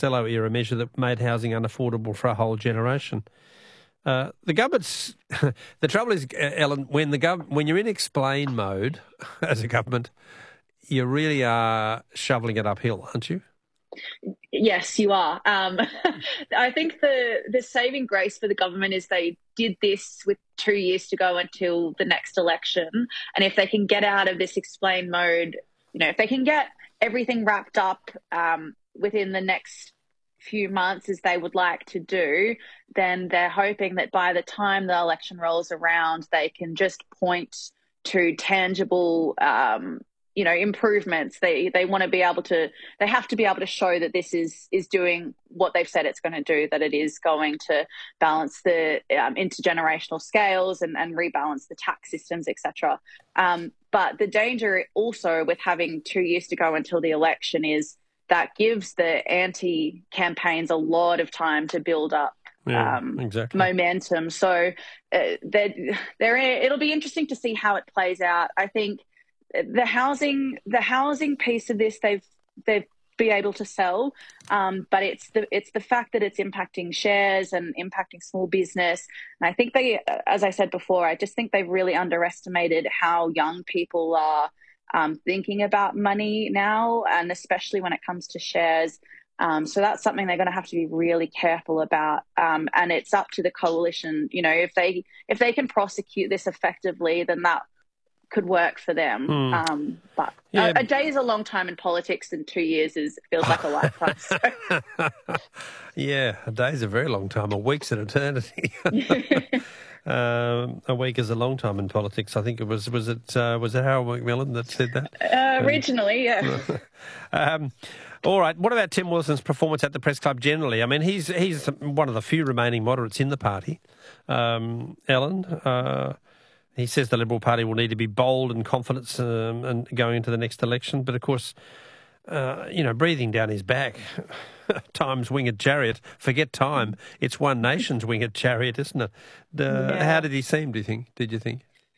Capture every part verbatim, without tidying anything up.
Costello era measure that made housing unaffordable for a whole generation. Uh, the government's the trouble is, Ellen, when the gov- when you're in explain mode as a government, you really are shoveling it uphill, aren't you? Yes, you are. Um, I think the the saving grace for the government is they did this with two years to go until the next election, and if they can get out of this explain mode, you know, if they can get everything wrapped up um, within the next few months as they would like to do, then they're hoping that by the time the election rolls around, they can just point to tangible um, you know, improvements. They they want to be able to, they have to be able to show that this is is doing what they've said it's going to do, that it is going to balance the um, intergenerational scales and, and rebalance the tax systems, et cetera. Um, but the danger also with having two years to go until the election is that gives the anti-campaigns a lot of time to build up yeah, um, exactly. momentum. So uh, they're, they're, it'll be interesting to see how it plays out. I think the housing, the housing piece of this, they've they've be able to sell, um, but it's the it's the fact that it's impacting shares and impacting small business. And I think they, as I said before, I just think they've really underestimated how young people are um, thinking about money now, and especially when it comes to shares. Um, so that's something they're going to have to be really careful about. Um, and it's up to the coalition. You know, if they if they can prosecute this effectively, then that could work for them. Mm. Um, but yeah. a, a day is a long time in politics, and two years is feels like a lifetime. So. Yeah, a day is a very long time. A week's an eternity. um, a week is a long time in politics. I think it was was it uh, was it Harold Macmillan that said that uh, originally. Um, yeah. um, all right. What about Tim Wilson's performance at the Press Club generally? I mean, he's he's one of the few remaining moderates in the party. Um, Ellen. Uh, He says the Liberal Party will need to be bold and confident um, and going into the next election. But, of course, uh, you know, breathing down his back, time's winged chariot. Forget time. It's one nation's winged chariot, isn't it? Uh, yeah. How did he seem, do you think? Did you think?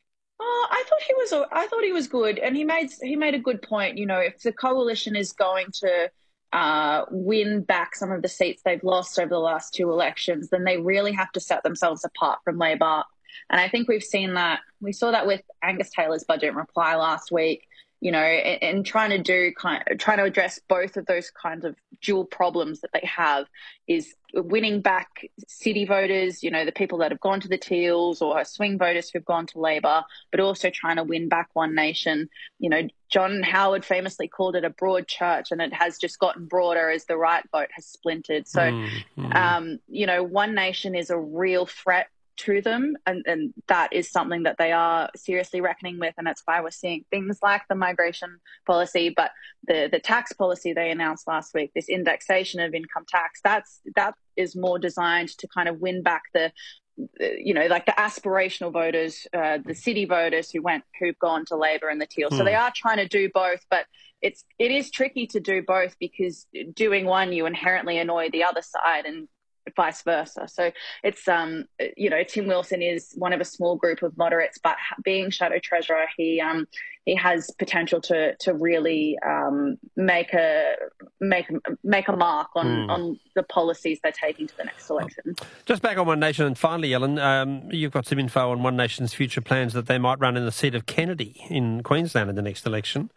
Oh, I thought he was I thought he was good. And he made, he made a good point. You know, if the coalition is going to uh, win back some of the seats they've lost over the last two elections, then they really have to set themselves apart from Labor. And I think we've seen that. We saw that with Angus Taylor's budget in reply last week, you know, and, and trying to do kind of, trying to address both of those kinds of dual problems that they have is winning back city voters, you know, the people that have gone to the Teals, or swing voters who've gone to Labor, but also trying to win back One Nation. You know, John Howard famously called it a broad church, and it has just gotten broader as the right vote has splintered. So, mm-hmm. um, you know, One Nation is a real threat to them, and, and that is something that they are seriously reckoning with, and that's why we're seeing things like the migration policy, but the the tax policy they announced last week, this indexation of income tax, that's that is more designed to kind of win back the, you know, like the aspirational voters, uh, the city voters who went who've gone to Labor and the Teal. Hmm. So they are trying to do both, but it's it is tricky to do both, because doing one, you inherently annoy the other side, and vice versa. So it's, um, you know, Tim Wilson is one of a small group of moderates, but being Shadow Treasurer, he um, he has potential to to really um, make a make make a mark on, mm. on the policies they're taking to the next election. Just back on One Nation, and finally, Ellen, um, you've got some info on One Nation's future plans that they might run in the seat of Kennedy in Queensland in the next election.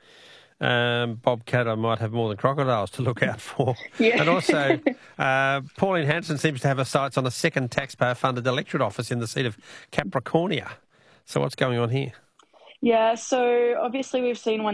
Um, Bob Katter might have more than crocodiles to look out for. Yeah. And also, uh, Pauline Hanson seems to have her sights on a second taxpayer-funded electorate office in the seat of Capricornia. So what's going on here? Yeah, so obviously we've seen one